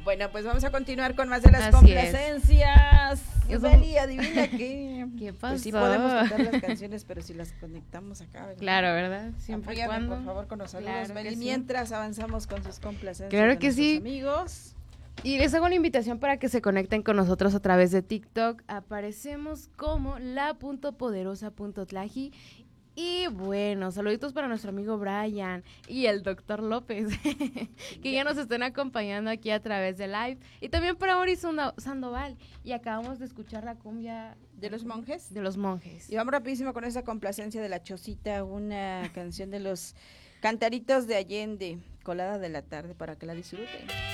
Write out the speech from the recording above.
Bueno, pues vamos a continuar con más de las Así complacencias. Eso- Beli, adivina qué. ¿Qué Pues sí pasó? podemos tocar las canciones, pero si las conectamos acá, ¿verdad? Claro, ¿verdad? Siempre y Apóyame, cuando. por favor, con los saludos, Claro Beli, que sí. mientras avanzamos con sus complacencias Claro de que nuestros sí. amigos. Y les hago una invitación para que se conecten con nosotros a través de TikTok. Aparecemos como la.poderosa.tlaji. Y bueno, saluditos para nuestro amigo Brian y el doctor López, que ya nos están acompañando aquí a través de live. Y también para Ori Sandoval. Y acabamos de escuchar la cumbia ¿De los monjes? de los monjes. Y vamos rapidísimo con esa complacencia de La Chocita, una canción de los Cantaritos de Allende, colada de la tarde, para que la disfruten.